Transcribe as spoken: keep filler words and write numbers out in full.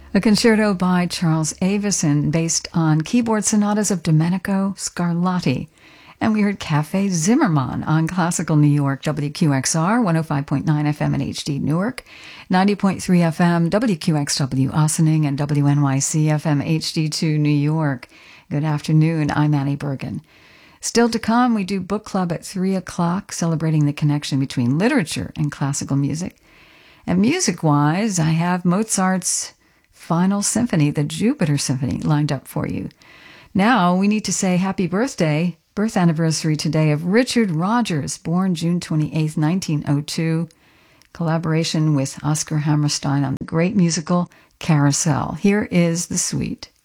A concerto by Charles Avison based on keyboard sonatas of Domenico Scarlatti. And we heard Cafe Zimmermann on Classical New York, W Q X R, one oh five point nine F M in H D Newark, ninety point three F M, W Q X W Ossining, and W N Y C F M H D two New York. Good afternoon, I'm Annie Bergen. Still to come, we do book club at three o'clock, celebrating the connection between literature and classical music. And music-wise, I have Mozart's Final Symphony, the Jupiter Symphony, lined up for you. Now, we need to say happy birthday, birth anniversary today of Richard Rodgers, born June twenty-eighth, nineteen oh two. Collaboration with Oscar Hammerstein on the great musical Carousel. Here is the suite.